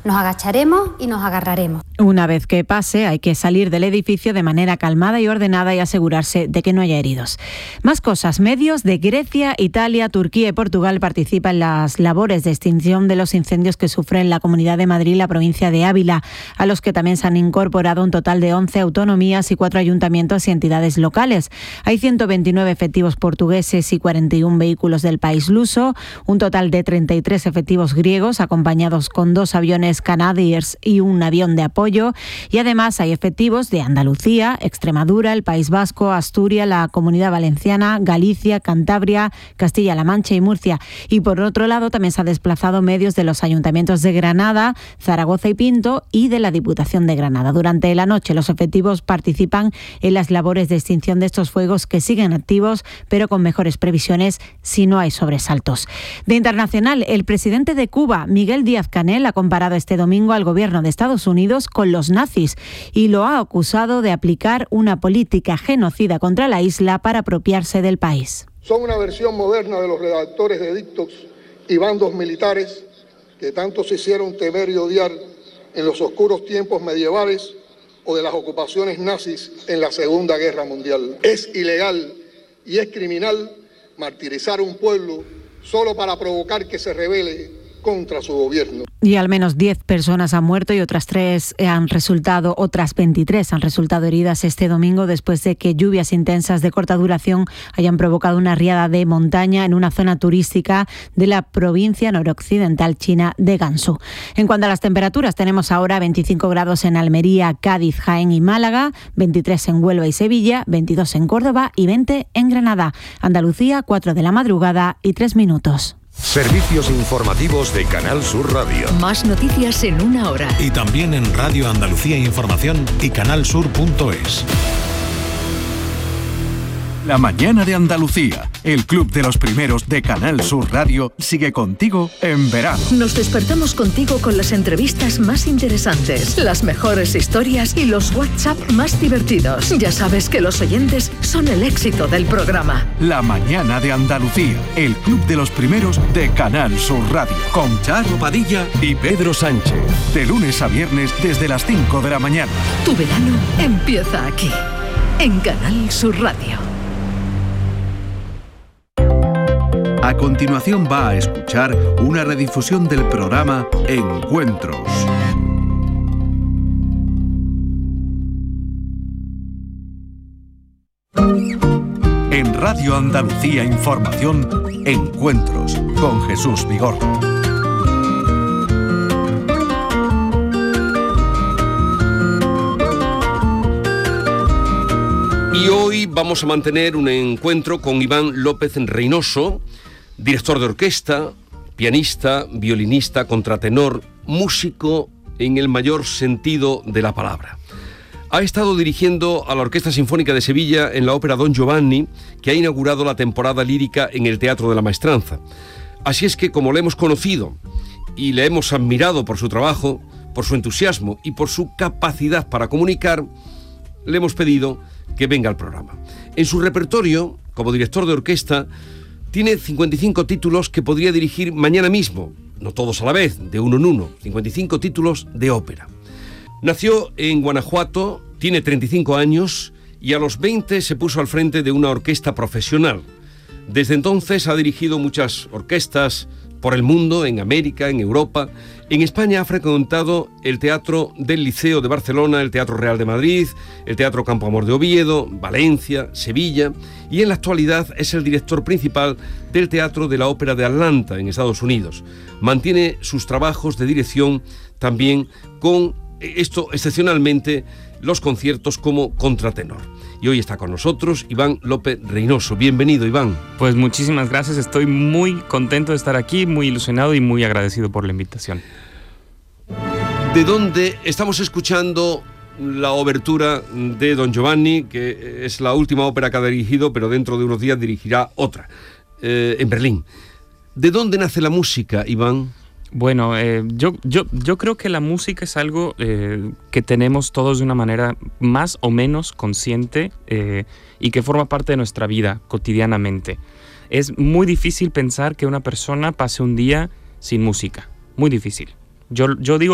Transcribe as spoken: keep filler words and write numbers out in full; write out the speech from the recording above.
Nos agacharemos y nos agarraremos. Una vez que pase, hay que salir del edificio de manera calmada y ordenada y asegurarse de que no haya heridos. Más cosas. Medios de Grecia, Italia, Turquía y Portugal participan en las labores de extinción de los incendios que sufren la Comunidad de Madrid y la provincia de Ávila, a los que también se han incorporado un total de once autonomías y cuatro ayuntamientos y entidades locales. Hay ciento veintinueve efectivos portugueses y cuarenta y uno vehículos del país luso, un total de treinta y tres efectivos griegos, acompañados con dos aviones Canadair y un avión de apoyo. Y además hay efectivos de Andalucía, Extremadura, el País Vasco, Asturias, la Comunidad Valenciana, Galicia, Cantabria, Castilla-La Mancha y Murcia. Y por otro lado también se han desplazado medios de los ayuntamientos de Granada, Zaragoza y Pinto y de la Diputación de Granada. Durante la noche los efectivos participan en las labores de extinción de estos fuegos que siguen activos, pero con mejores previsiones si no hay sobresaltos. De internacional, el presidente de Cuba, Miguel Díaz-Canel, ha comparado este domingo al gobierno de Estados Unidos con los nazis y lo ha acusado de aplicar una política genocida contra la isla para apropiarse del país. Son una versión moderna de los redactores de edictos y bandos militares que tanto se hicieron temer y odiar en los oscuros tiempos medievales o de las ocupaciones nazis en la Segunda Guerra Mundial. Es ilegal y es criminal martirizar a un pueblo solo para provocar que se rebele contra su gobierno. Y al menos diez personas han muerto y otras tres han resultado, otras veintitrés han resultado heridas este domingo después de que lluvias intensas de corta duración hayan provocado una riada de montaña en una zona turística de la provincia noroccidental china de Gansu. En cuanto a las temperaturas, tenemos ahora veinticinco grados en Almería, Cádiz, Jaén y Málaga, veintitrés en Huelva y Sevilla, veintidós en Córdoba y veinte en Granada. Andalucía, cuatro de la madrugada y tres minutos. Servicios informativos de Canal Sur Radio. Más noticias en una hora. Y también en Radio Andalucía Información y canalsur punto es. La mañana de Andalucía, el club de los primeros de Canal Sur Radio, sigue contigo en verano. Nos despertamos contigo con las entrevistas más interesantes, las mejores historias y los WhatsApp más divertidos. Ya sabes que los oyentes son el éxito del programa. La mañana de Andalucía, el club de los primeros de Canal Sur Radio, con Charo Padilla y Pedro Sánchez. De lunes a viernes desde las cinco de la mañana. Tu verano empieza aquí, en Canal Sur Radio. A continuación va a escuchar una redifusión del programa Encuentros. En Radio Andalucía Información, Encuentros con Jesús Vigorra. Y hoy vamos a mantener un encuentro con Iván López Reynoso, director de orquesta, pianista, violinista, contratenor, músico en el mayor sentido de la palabra. Ha estado dirigiendo a la Orquesta Sinfónica de Sevilla en la ópera Don Giovanni, que ha inaugurado la temporada lírica en el Teatro de la Maestranza. Así es que, como le hemos conocido y le hemos admirado por su trabajo, por su entusiasmo y por su capacidad para comunicar, le hemos pedido que venga al programa. En su repertorio, como director de orquesta, tiene cincuenta y cinco títulos que podría dirigir mañana mismo, no todos a la vez, de uno en uno, cincuenta y cinco títulos de ópera. Nació en Guanajuato, tiene treinta y cinco años y a los veinte se puso al frente de una orquesta profesional. Desde entonces ha dirigido muchas orquestas por el mundo, en América, en Europa. En España ha frecuentado el Teatro del Liceo de Barcelona, el Teatro Real de Madrid, el Teatro Campo Amor de Oviedo, Valencia, Sevilla, y en la actualidad es el director principal del Teatro de la Ópera de Atlanta, en Estados Unidos. Mantiene sus trabajos de dirección también con, esto excepcionalmente, los conciertos como contratenor. Y hoy está con nosotros Iván López Reynoso. Bienvenido, Iván. Pues muchísimas gracias, estoy muy contento de estar aquí, muy ilusionado y muy agradecido por la invitación. ¿De dónde estamos escuchando la obertura de Don Giovanni, que es la última ópera que ha dirigido, pero dentro de unos días dirigirá otra, eh, en Berlín? ¿De dónde nace la música, Iván? Bueno, eh, yo, yo, yo creo que la música es algo eh, que tenemos todos de una manera más o menos consciente eh, y que forma parte de nuestra vida cotidianamente. Es muy difícil pensar que una persona pase un día sin música, muy difícil. Yo, yo digo